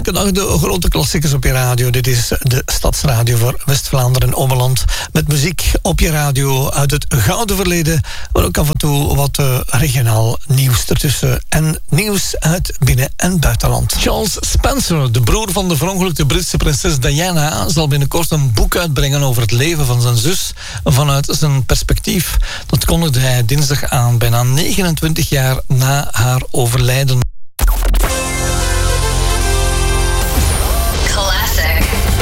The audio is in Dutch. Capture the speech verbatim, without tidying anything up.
Elke dag de grote klassiekers op je radio. Dit is de Stadsradio voor West-Vlaanderen en Ommeland. Met muziek op je radio uit het gouden verleden. Maar ook af en toe wat uh, regionaal nieuws ertussen. En nieuws uit binnen- en buitenland. Charles Spencer, de broer van de verongelukte Britse prinses Diana, zal binnenkort een boek uitbrengen over het leven van zijn zus vanuit zijn perspectief. Dat kondigde hij dinsdag aan, bijna negenentwintig jaar na haar overlijden.